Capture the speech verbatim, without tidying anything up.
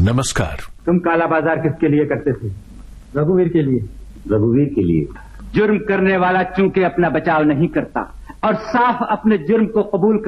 नमस्कार। तुम काला बाजार किसके लिए करते थे? रघुवीर के लिए। रघुवीर के लिए। जुर्म करने वाला चूंकि अपना बचाव नहीं करता और साफ अपने जुर्म को कबूल